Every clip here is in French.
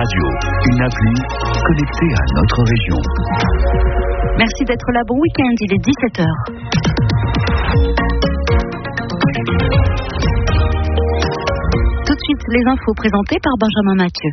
Radio, une appli connectée à notre région. Merci d'être là, bon week-end, il est 17h. Tout de suite, les infos présentées par Benjamin Mathieu.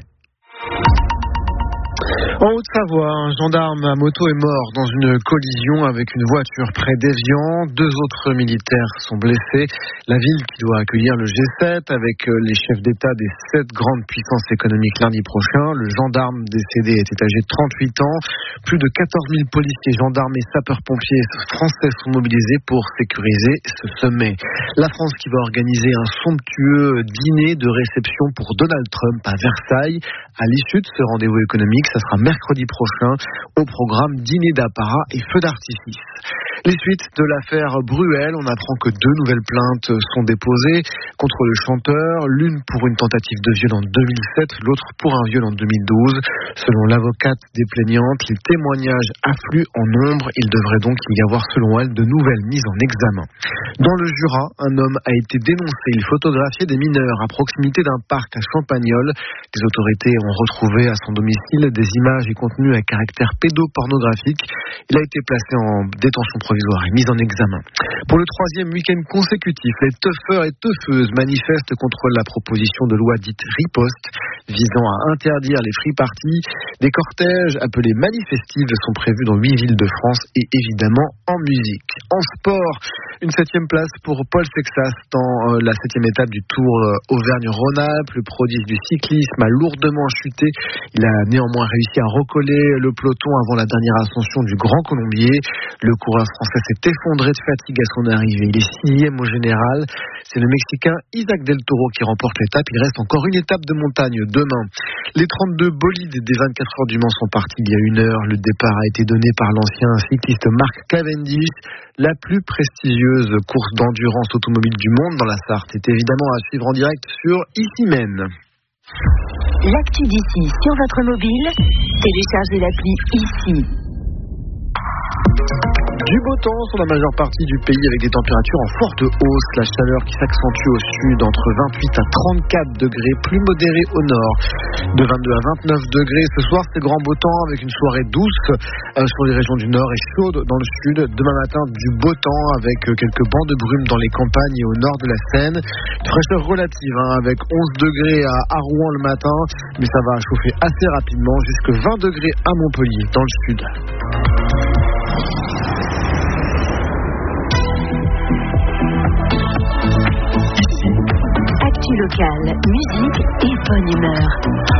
En Haute-Savoie, un gendarme à moto est mort dans une collision avec une voiture près d'Évian. 2 autres militaires sont blessés. La ville qui doit accueillir le G7 avec les chefs d'État des 7 grandes puissances économiques lundi prochain. Le gendarme décédé était âgé de 38 ans. Plus de 14 000 policiers, gendarmes et sapeurs-pompiers français sont mobilisés pour sécuriser ce sommet. La France qui va organiser un somptueux dîner de réception pour Donald Trump à Versailles. À l'issue de ce rendez-vous économique, ça sera mercredi prochain au programme dîner d'apparat et feux d'artifice. Les suites de l'affaire Bruel, on apprend que 2 nouvelles plaintes sont déposées contre le chanteur, l'une pour une tentative de viol en 2007, l'autre pour un viol en 2012. Selon l'avocate des plaignantes, les témoignages affluent en nombre. Il devrait donc y avoir, selon elle, de nouvelles mises en examen. Dans le Jura, un homme a été dénoncé. Il photographiait des mineurs à proximité d'un parc à Champagnole. Les autorités ont retrouvé à son domicile des images et contenus à caractère pédopornographique. Il a été placé en détention provisoire et mis en examen. Pour le 3e week-end consécutif, les teufeurs et teufeuses manifestent contre la proposition de loi dite riposte visant à interdire les free parties. Des cortèges appelés manifestives sont prévus dans 8 villes de France et évidemment en musique. En sport, une 7e place pour Paul Sexas dans la 7e étape du Tour Auvergne-Rhône-Alpes. Le prodige du cyclisme a lourdement chuté. Il a néanmoins réussi à recoller le peloton avant la dernière ascension du Grand Colombier. Le coureur français s'est effondré de fatigue à son arrivée. Il est 6e au général. C'est le Mexicain Isaac Del Toro qui remporte l'étape. Il reste encore une étape de montagne demain. Les 32 bolides des 24 heures du Mans sont partis il y a 1 heure. Le départ a été donné par l'ancien cycliste Mark Cavendish. La plus prestigieuse course d'endurance automobile du monde dans la Sarthe est évidemment à suivre en direct sur Ici-Mène. L'actu d'ici sur votre mobile, téléchargez l'appli Ici. Du beau temps sur la majeure partie du pays avec des températures en forte hausse. La chaleur qui s'accentue au sud entre 28 à 34 degrés, plus modéré au nord. De 22 à 29 degrés. Ce soir, c'est grand beau temps avec une soirée douce sur les régions du nord et chaude dans le sud. Demain matin, du beau temps avec quelques bancs de brume dans les campagnes et au nord de la Seine. Une fraîcheur relative avec 11 degrés à Rouen le matin, mais ça va chauffer assez rapidement jusque 20 degrés à Montpellier dans le sud. Actu locale, musique et bonne humeur.